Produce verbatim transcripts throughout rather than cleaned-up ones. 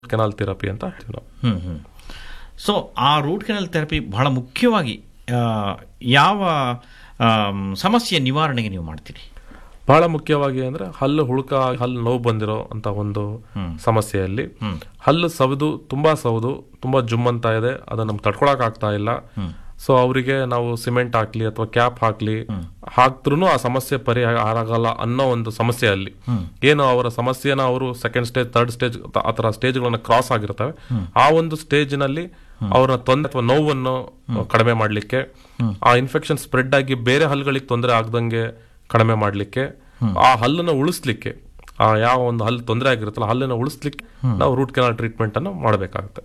Canal therapy ಅಂತ ಹೇಳ್ತೀವಿ ನಾವು. ಹ್ಮ್ ಹ್ಮ್ ಸೊ ಆ ರೂಟ್ ಕೆನಾಲ್ ಥೆರಪಿ ಬಹಳ ಮುಖ್ಯವಾಗಿ ಆ, ಯಾವ ಆಮ್, ಸಮಸ್ಯೆಯ ನಿವಾರಣೆಗೆ ನೀವು ಮಾಡ್ತೀರಿ? ಬಹಳ ಮುಖ್ಯವಾಗಿ ಅಂದ್ರೆ ಹಲ್ಲು ಹುಳುಕ ಹಲ್ಲು ನೋವು ಬಂದಿರೋ ಅಂತ ಒಂದು ಸಮಸ್ಯೆಯಲ್ಲಿ ಹಲ್ಲು ಸವದು ತುಂಬಾ ಸವದು ತುಂಬಾ ಜುಮ್ ಅಂತ ಇದೆ, ಅದನ್ನ ನಮ್ಗೆ ತಡ್ಕೊಳಕ್ ಆಗ್ತಾ ಇಲ್ಲ. ಸೊ ಅವರಿಗೆ ನಾವು ಸಿಮೆಂಟ್ ಹಾಕ್ಲಿ ಅಥವಾ ಕ್ಯಾಪ್ ಹಾಕ್ಲಿ ಹಾಕ್ದ್ರೂ ಆ ಸಮಸ್ಯೆ ಪರಿಹಾರ ಆಗಲ್ಲ ಅನ್ನೋ ಒಂದು ಸಮಸ್ಯೆಯಲ್ಲಿ ಏನು ಅವರ ಸಮಸ್ಯೆನ ಅವರು ಸೆಕೆಂಡ್ ಸ್ಟೇಜ್ ಥರ್ಡ್ ಸ್ಟೇಜ್ ಆತರ ಸ್ಟೇಜ್ಗಳನ್ನ ಕ್ರಾಸ್ ಆಗಿರ್ತವೆ. ಆ ಒಂದು ಸ್ಟೇಜ್ ನಲ್ಲಿ ಅವರ ತೊಂದರೆ ಅಥವಾ ನೋವನ್ನು ಕಡಿಮೆ ಮಾಡ್ಲಿಕ್ಕೆ, ಆ ಇನ್ಫೆಕ್ಷನ್ ಸ್ಪ್ರೆಡ್ ಆಗಿ ಬೇರೆ ಹಲ್ಲುಗಳಿಗೆ ತೊಂದರೆ ಆಗದಂಗೆ ಕಡಿಮೆ ಮಾಡ್ಲಿಕ್ಕೆ, ಆ ಹಲ್ಲನ್ನ ಉಳಿಸ್ಲಿಕ್ಕೆ, ಆ ಯಾವ ಒಂದು ಹಲ್ಲು ತೊಂದರೆ ಆಗಿರುತ್ತಲ್ಲ ಹಲ್ಲನ್ನ ಉಳಿಸ್ಲಿಕ್ಕೆ ನಾವು ರೂಟ್ ಕೆನಾಲ್ ಟ್ರೀಟ್ಮೆಂಟ್ ಅನ್ನು ಮಾಡಬೇಕಾಗುತ್ತೆ.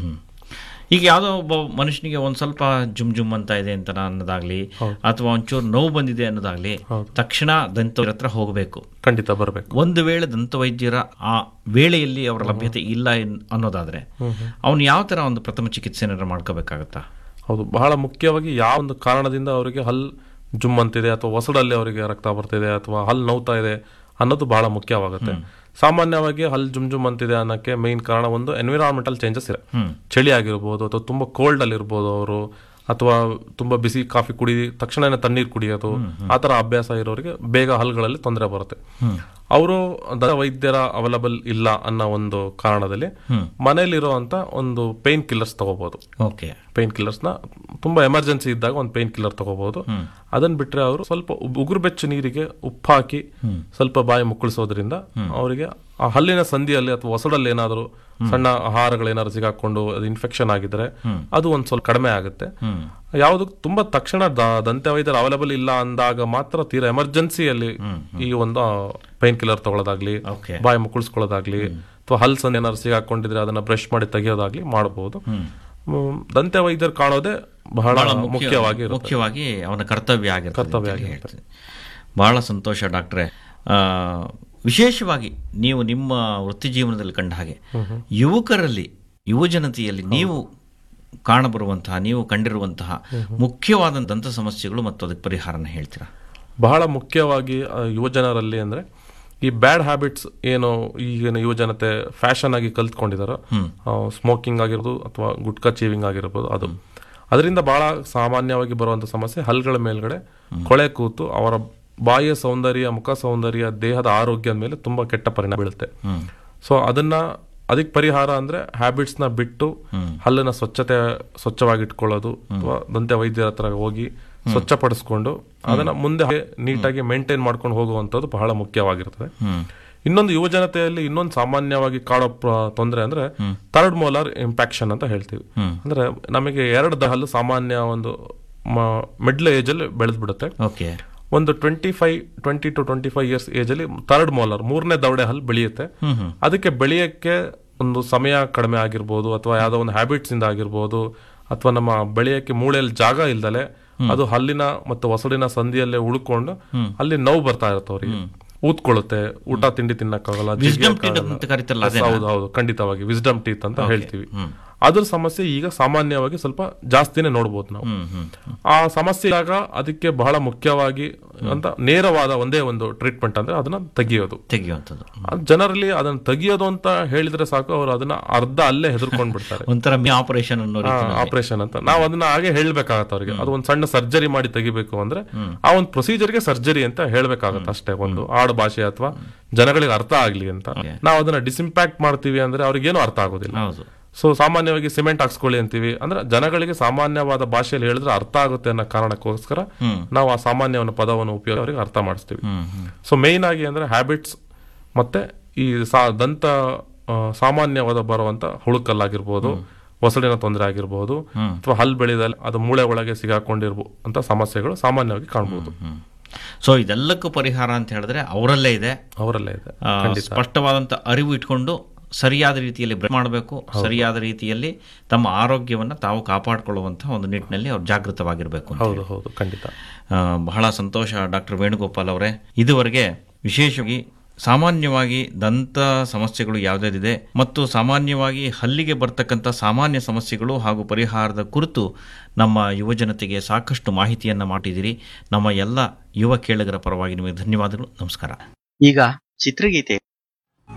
ಈಗ ಯಾವುದೋ ಒಬ್ಬ ಮನುಷ್ಯನಿಗೆ ಒಂದ್ ಸ್ವಲ್ಪ ಜುಮ್ ಜುಮ್ ಅಂತ ಇದೆ ಅಂತ ಅನ್ನೋದಾಗ್ಲಿ ಅಥವಾ ಒಂಚೂರು ನೋವು ಬಂದಿದೆ ಅನ್ನೋದಾಗ್ಲಿ ತಕ್ಷಣ ದಂತವೈದ್ಯರ ಹತ್ರ ಹೋಗಬೇಕು, ಖಂಡಿತ ಬರಬೇಕು. ಒಂದು ವೇಳೆ ದಂತವೈದ್ಯರ ಆ ವೇಳೆಯಲ್ಲಿ ಅವರ ಲಭ್ಯತೆ ಇಲ್ಲ ಅನ್ನೋದಾದ್ರೆ ಅವನು ಯಾವ ತರ ಒಂದು ಪ್ರಥಮ ಚಿಕಿತ್ಸೆನ ಮಾಡ್ಕೋಬೇಕಾಗತ್ತಾ? ಹೌದು, ಬಹಳ ಮುಖ್ಯವಾಗಿ ಯಾವ ಒಂದು ಕಾರಣದಿಂದ ಅವರಿಗೆ ಹಲ್ ಜುಮ್ ಅಂತಿದೆ ಅಥವಾ ಹೊಸಡಲ್ಲಿ ಅವರಿಗೆ ರಕ್ತ ಬರ್ತಿದೆ ಅಥವಾ ಹಲ್ ನೋವ್ತಾ ಇದೆ ಅನ್ನೋದು ಬಹಳ ಮುಖ್ಯವಾಗುತ್ತೆ. ಸಾಮಾನ್ಯವಾಗಿ ಹಲ್ ಜುಮ್ ಜುಮ್ ಅಂತಿದೆ ಅನ್ನಕ್ಕೆ ಮೇನ್ ಕಾರಣ ಒಂದು ಎನ್ವಿರಾನ್ಮೆಂಟಲ್ ಚೇಂಜಸ್ ಇದೆ. ಚಳಿ ಆಗಿರ್ಬೋದು ಅಥವಾ ತುಂಬಾ ಕೋಲ್ಡ್ ಅಲ್ಲಿ ಇರ್ಬೋದು ಅವರು, ಅಥವಾ ತುಂಬಾ ಬಿಸಿ ಕಾಫಿ ಕುಡಿ ತಕ್ಷಣ ತಣ್ಣೀರು ಕುಡಿಯೋದು, ಆತರ ಅಭ್ಯಾಸ ಇರೋರಿಗೆ ಬೇಗ ಹಲ್ಗಳಲ್ಲಿ ತೊಂದರೆ ಬರುತ್ತೆ. ಅವರು ವೈದ್ಯರ ಅವೈಲಬಲ್ ಇಲ್ಲ ಅನ್ನೋ ಒಂದು ಕಾರಣದಲ್ಲಿ ಮನೆಯಲ್ಲಿರುವಂತ ಒಂದು ಪೇನ್ ಕಿಲ್ಲರ್ಸ್ ತಗೋಬಹುದು. ಪೇನ್ ಕಿಲ್ಲರ್ಸ್ ನ ತುಂಬಾ ಎಮರ್ಜೆನ್ಸಿ ಇದ್ದಾಗ ಒಂದು ಪೇನ್ ಕಿಲ್ಲರ್ ತಗೋಬಹುದು. ಅದನ್ನ ಬಿಟ್ರೆ ಅವರು ಸ್ವಲ್ಪ ಉಗುರು ಬೆಚ್ಚು ನೀರಿಗೆ ಉಪ್ಪು ಹಾಕಿ ಸ್ವಲ್ಪ ಬಾಯಿ ಮುಕ್ಕಳಿಸೋದ್ರಿಂದ ಅವರಿಗೆ ಆ ಹಲ್ಲಿನ ಸಂಧಿಯಲ್ಲಿ ಅಥವಾ ಹೊಸಡಲ್ಲಿ ಏನಾದ್ರು ಸಣ್ಣ ಆಹಾರಗಳೇನಾದ್ರು ಸಿಗಾಕೊಂಡು ಅದು ಇನ್ಫೆಕ್ಷನ್ ಆಗಿದ್ರೆ ಅದು ಒಂದ್ ಸ್ವಲ್ಪ ಕಡಿಮೆ ಆಗುತ್ತೆ. ಯಾವುದು ತುಂಬಾ ತಕ್ಷಣ ದಂತ ವೈದ್ಯರು ಅವೈಲಬಲ್ ಇಲ್ಲ ಅಂದಾಗ ಮಾತ್ರ ತೀರಾ ಎಮರ್ಜೆನ್ಸಿಯಲ್ಲಿ ಈ ಒಂದು ಪೈನ್ ಕಿಲ್ಲರ್ ತಗೊಳ್ಳೋದಾಗ್ಲಿ, ಬಾಯಿ ಮುಕ್ಕಳಿಸ್ಕೊಳ್ಳೋದಾಗ್ಲಿ ಅಥವಾ ಹಲ್ ಸಂಧಿ ಏನಾದ್ರು ಸಿಗಾಕೊಂಡಿದ್ರೆ ಅದನ್ನ ಬ್ರಷ್ ಮಾಡಿ ತೆಗೆಯೋದಾಗ್ಲಿ ಮಾಡಬಹುದು. ದಂತ ವೈದ್ಯರು ಕಾಣೋದೇ ಬಹಳ ಮುಖ್ಯವಾಗಿ ಮುಖ್ಯವಾಗಿ ಅವನ ಕರ್ತವ್ಯ ಆಗಿರುತ್ತೆ. ಕರ್ತವ್ಯ ಆಗಿರುತ್ತೆ. ಬಹಳ ಸಂತೋಷ ಡಾಕ್ಟ್ರೆ. ವಿಶೇಷವಾಗಿ ನೀವು ನಿಮ್ಮ ವೃತ್ತಿ ಜೀವನದಲ್ಲಿ ಕಂಡ ಹಾಗೆ ಯುವಕರಲ್ಲಿ ಯುವಜನತೆಯಲ್ಲಿ ನೀವು ಕಾಣಬರುವಂತಹ ನೀವು ಕಂಡಿರುವಂತಹ ಮುಖ್ಯವಾದ ದಂತ ಸಮಸ್ಯೆಗಳು ಮತ್ತು ಅದಕ್ಕೆ ಪರಿಹಾರನ ಹೇಳ್ತೀರಾ? ಬಹಳ ಮುಖ್ಯವಾಗಿ ಯುವಜನರಲ್ಲಿ ಅಂದ್ರೆ ಈ ಬ್ಯಾಡ್ ಹ್ಯಾಬಿಟ್ಸ್ ಏನು ಈಗಿನ ಯುವಜನತೆ ಫ್ಯಾಷನ್ ಆಗಿ ಕಲ್ತ್ಕೊಂಡಿದಾರೋ, ಸ್ಮೋಕಿಂಗ್ ಆಗಿರ್ಬೋದು ಅಥವಾ ಗುಟ್ಕಾ ಚೀವಿಂಗ್ ಆಗಿರ್ಬೋದು, ಅದು ಅದರಿಂದ ಬಹಳ ಸಾಮಾನ್ಯವಾಗಿ ಬರುವಂತ ಸಮಸ್ಯೆ ಹಲ್ಗಳ ಮೇಲ್ಗಡೆ ಕೊಳೆ ಕೂತು ಅವರ ಬಾಯಿಯ ಸೌಂದರ್ಯ, ಮುಖ ಸೌಂದರ್ಯ, ದೇಹದ ಆರೋಗ್ಯದ ಮೇಲೆ ತುಂಬಾ ಕೆಟ್ಟ ಪರಿಣಾಮ ಬೀಳುತ್ತೆ. ಸೊ ಅದನ್ನ ಅದಕ್ಕೆ ಪರಿಹಾರ ಅಂದ್ರೆ ಹ್ಯಾಬಿಟ್ಸ್ ನ ಬಿಟ್ಟು ಹಲ್ಲನ್ನ ಸ್ವಚ್ಛತೆ ಸ್ವಚ್ಛವಾಗಿಟ್ಕೊಳ್ಳೋದು ಅಥವಾ ದಂತ ವೈದ್ಯರ ಹತ್ರ ಹೋಗಿ ಸ್ವಚ್ಛಪಡಿಸ್ಕೊಂಡು ಅದನ್ನ ಮುಂದೆ ನೀಟಾಗಿ ಮೇಂಟೈನ್ ಮಾಡ್ಕೊಂಡು ಹೋಗುವಂತದ್ದು ಬಹಳ ಮುಖ್ಯವಾಗಿರ್ತದೆ. ಇನ್ನೊಂದು ಯುವಜನತೆಯಲ್ಲಿ ಇನ್ನೊಂದು ಸಾಮಾನ್ಯವಾಗಿ ಕಾಡೋ ತೊಂದರೆ ಅಂದ್ರೆ ಥರ್ಡ್ ಮೋಲಾರ್ ಇಂಪ್ಯಾಕ್ಷನ್ ಅಂತ ಹೇಳ್ತೀವಿ. ಅಂದ್ರೆ ನಮಗೆ ಎರಡು ಹಲ್ಲು ಸಾಮಾನ್ಯ ಒಂದು ಮಿಡ್ಲ್ ಏಜ್ ಅಲ್ಲಿ ಬೆಳೆದ್ ಬಿಡುತ್ತೆ. ಒಂದು twenty five twenty two twenty five years age ಅಲ್ಲಿ ಥರ್ಡ್ ಮೋಲಾರ್ ಮೂರನೇ ದವಡೆ ಹಲ್ಲು ಬೆಳೆಯುತ್ತೆ. ಅದಕ್ಕೆ ಬೆಳೆಯಕ್ಕೆ ಒಂದು ಸಮಯ ಕಡಿಮೆ ಆಗಿರ್ಬೋದು ಅಥವಾ ಯಾವ್ದೋ ಒಂದು ಹ್ಯಾಬಿಟ್ಸ್ ಇಂದ ಆಗಿರ್ಬೋದು ಅಥವಾ ನಮ್ಮ ಬೆಳೆಯಕ್ಕೆ ಮೂಳೆಯಲ್ಲಿ ಜಾಗ ಇಲ್ದಲೆ ಅದು ಹಲ್ಲಿನ ಮತ್ತು ಹೊಸಡಿನ ಸಂಧಿಯಲ್ಲೇ ಉಳ್ಕೊಂಡು ಅಲ್ಲಿ ನೋವು ಬರ್ತಾ ಇರುತ್ತೆ, ಅವರಿಗೆ ಊದ್ಕೊಳ್ಳುತ್ತೆ, ಊಟ ತಿಂಡಿ ತಿನ್ನಕ್ಕಾಗಲ್ಲ. ಹೌದು ಹೌದು ಖಂಡಿತವಾಗಿ ವಿಸ್ಡಮ್ ಟೀತ್ ಅಂತ ಹೇಳ್ತೀವಿ. ಅದ್ರ ಸಮಸ್ಯೆ ಈಗ ಸಾಮಾನ್ಯವಾಗಿ ಸ್ವಲ್ಪ ಜಾಸ್ತಿನೇ ನೋಡ್ಬೋದು ನಾವು. ಆ ಸಮಸ್ಯೆ ಆಗ ಅದಕ್ಕೆ ಬಹಳ ಮುಖ್ಯವಾಗಿ ಅಂತ ನೇರವಾದ ಒಂದೇ ಒಂದು ಟ್ರೀಟ್ಮೆಂಟ್ ಅಂದ್ರೆ ಅದನ್ನ ತೆಗಿಯೋದು ತೆಗಿಯುವಂಥದ್ದು. ಜನರಲ್ಲಿ ಅದನ್ನ ತೆಗಿಯೋದು ಅಂತ ಹೇಳಿದ್ರೆ ಸಾಕು, ಅವರು ಅದನ್ನ ಅರ್ಧ ಅಲ್ಲೇ ಹೆದರ್ಕೊಂಡ್ ಬಿಡ್ತಾರೆ. ಆಪರೇಷನ್ ಆಪರೇಷನ್ ಅಂತ ನಾವು ಅದನ್ನ ಹಾಗೆ ಹೇಳ್ಬೇಕಾಗತ್ತೆ ಅವ್ರಿಗೆ. ಅದು ಒಂದ್ ಸಣ್ಣ ಸರ್ಜರಿ ಮಾಡಿ ತೆಗಿಬೇಕು ಅಂದ್ರೆ ಆ ಒಂದು ಪ್ರೊಸೀಜರ್ಗೆ ಸರ್ಜರಿ ಅಂತ ಹೇಳ್ಬೇಕಾಗತ್ತೆ ಅಷ್ಟೇ, ಒಂದು ಆಡು ಭಾಷೆ ಅಥವಾ ಜನಗಳಿಗೆ ಅರ್ಥ ಆಗ್ಲಿ ಅಂತ. ನಾವು ಅದನ್ನ ಡಿಸ್ಇಂಪ್ಯಾಕ್ಟ್ ಮಾಡ್ತೀವಿ ಅಂದ್ರೆ ಅವ್ರಿಗೇನು ಅರ್ಥ ಆಗೋದಿಲ್ಲ. ಸೊ ಸಾಮಾನ್ಯವಾಗಿ ಸಿಮೆಂಟ್ ಹಾಕ್ಸ್ಕೊಳ್ಳಿ ಅಂತೀವಿ ಅಂದ್ರೆ ಜನಗಳಿಗೆ ಸಾಮಾನ್ಯವಾದ ಭಾಷೆಯಲ್ಲಿ ಹೇಳಿದ್ರೆ ಅರ್ಥ ಆಗುತ್ತೆ ಅನ್ನೋ ಕಾರಣಕ್ಕೋಸ್ಕರ ನಾವು ಆ ಸಾಮಾನ್ಯ ಪದವನ್ನು ಉಪಯೋಗ ಅವರಿಗೆ ಅರ್ಥ ಮಾಡಿಸ್ತೀವಿ. ಸೊ ಮೇನ್ ಆಗಿ ಅಂದ್ರೆ ಹ್ಯಾಬಿಟ್ಸ್ ಮತ್ತೆ ಈ ದಂತ ಸಾಮಾನ್ಯವಾದ ಬರುವಂತ ಹುಳುಕಲ್ಲಾಗಿರ್ಬೋದು, ಹೊಸಡಿನ ತೊಂದರೆ ಆಗಿರ್ಬೋದು ಅಥವಾ ಹಲ್ ಬೆಳೆದಲ್ಲಿ ಅದು ಮೂಳೆ ಒಳಗೆ ಸಿಗಾಕೊಂಡಿರ್ಬೋದು ಅಂತ ಸಮಸ್ಯೆಗಳು ಸಾಮಾನ್ಯವಾಗಿ ಕಾಣಬಹುದು. ಸೊ ಇದೆಲ್ಲಕ್ಕೂ ಪರಿಹಾರ ಅಂತ ಹೇಳಿದ್ರೆ ಅವರಲ್ಲೇ ಇದೆ ಅವರಲ್ಲೇ ಇದೆ ಸ್ಪಷ್ಟವಾದಂತ ಅರಿವು ಇಟ್ಕೊಂಡು ಸರಿಯಾದ ರೀತಿಯಲ್ಲಿ ಮಾಡಬೇಕು, ಸರಿಯಾದ ರೀತಿಯಲ್ಲಿ ತಮ್ಮ ಆರೋಗ್ಯವನ್ನು ತಾವು ಕಾಪಾಡಿಕೊಳ್ಳುವಂತಹ ಒಂದು ನಿಟ್ಟಿನಲ್ಲಿ ಅವ್ರು ಜಾಗೃತವಾಗಿರಬೇಕು. ಹೌದು ಹೌದು ಖಂಡಿತ. ಬಹಳ ಸಂತೋಷ ಡಾಕ್ಟರ್ ವೇಣುಗೋಪಾಲ್ ಅವರೇ. ಇದುವರೆಗೆ ವಿಶೇಷವಾಗಿ ಸಾಮಾನ್ಯವಾಗಿ ದಂತ ಸಮಸ್ಯೆಗಳು ಯಾವುದಿದೆ ಮತ್ತು ಸಾಮಾನ್ಯವಾಗಿ ಹಲ್ಲಿಗೆ ಬರ್ತಕ್ಕಂಥ ಸಾಮಾನ್ಯ ಸಮಸ್ಯೆಗಳು ಹಾಗೂ ಪರಿಹಾರದ ಕುರಿತು ನಮ್ಮ ಯುವಜನತೆಗೆ ಸಾಕಷ್ಟು ಮಾಹಿತಿಯನ್ನ ಮಾಡಿದಿರಿ. ನಮ್ಮ ಎಲ್ಲ ಯುವ ಕೇಳುಗರ ಪರವಾಗಿ ನಿಮಗೆ ಧನ್ಯವಾದಗಳು. ನಮಸ್ಕಾರ. ಈಗ ಚಿತ್ರಗೀತೆ